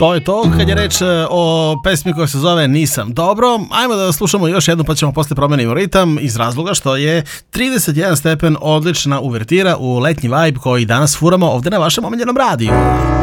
To je to kad je reč o pesmi koja se zove Nisam dobro. Ajmo da slušamo još jednu pa ćemo posle promenimo ritam iz razloga što je 31 stepen odlična uvertira u letnji vibe koji danas furamo ovde na vašem omiljenom radiju.